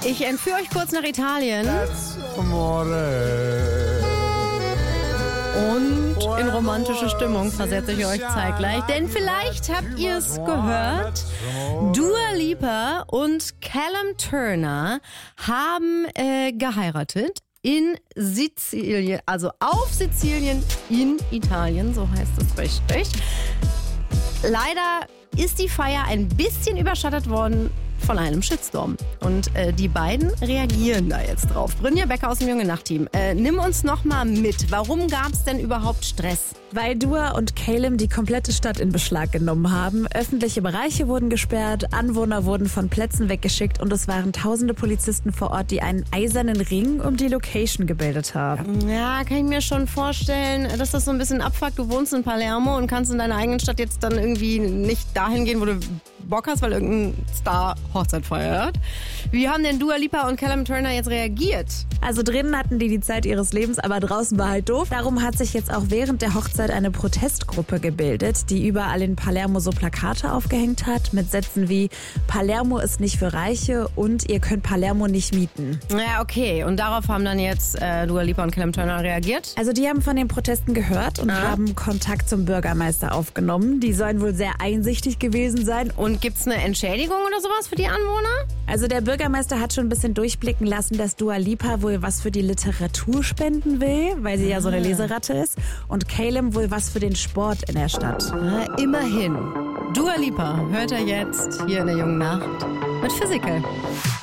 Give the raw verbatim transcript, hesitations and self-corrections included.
Ich entführe euch kurz nach Italien. Und in romantische Stimmung versetze ich euch zeitgleich. Denn vielleicht habt ihr es gehört. Dua Lipa und Callum Turner haben äh, geheiratet in Sizilien. Also auf Sizilien in Italien, so heißt es richtig. Leider ist die Feier ein bisschen überschattet worden von einem Shitstorm. Und äh, die beiden reagieren da jetzt drauf. Brynja Becker aus dem Junge Nacht-Team, äh, nimm uns noch mal mit. Warum gab es denn überhaupt Stress? Weil Dua und Callum die komplette Stadt in Beschlag genommen haben. Öffentliche Bereiche wurden gesperrt, Anwohner wurden von Plätzen weggeschickt und es waren tausende Polizisten vor Ort, die einen eisernen Ring um die Location gebildet haben. Ja, kann ich mir schon vorstellen, dass das so ein bisschen abfuckt. Du wohnst in Palermo und kannst in deiner eigenen Stadt jetzt dann irgendwie nicht dahin gehen, wo du Bock hast, weil irgendein Star Hochzeit feiert. Wie haben denn Dua Lipa und Callum Turner jetzt reagiert? Also drinnen hatten die die Zeit ihres Lebens, aber draußen war halt doof. Darum hat sich jetzt auch während der Hochzeit eine Protestgruppe gebildet, die überall in Palermo so Plakate aufgehängt hat mit Sätzen wie Palermo ist nicht für Reiche und ihr könnt Palermo nicht mieten. Ja, okay. Und darauf haben dann jetzt äh, Dua Lipa und Callum Turner reagiert? Also die haben von den Protesten gehört und ah. haben Kontakt zum Bürgermeister aufgenommen. Die sollen wohl sehr einsichtig gewesen sein. Und gibt's eine Entschädigung oder sowas für die Anwohner? Also der Bürgermeister hat schon ein bisschen durchblicken lassen, dass Dua Lipa wohl was für die Literatur spenden will, weil sie ja so eine Leseratte ist. Und Callum wohl was für den Sport in der Stadt. Na, immerhin. Dua Lipa hört er jetzt hier in der Jungen Nacht mit Physical.